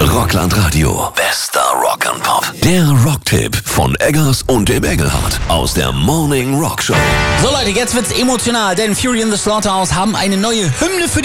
Rockland Radio. Bester Rock and Pop. Der Rocktipp von Eggers und dem Engelhardt aus der Morning Rock Show. So Leute, jetzt wird's emotional, denn Fury in the Slaughterhouse haben eine neue Hymne für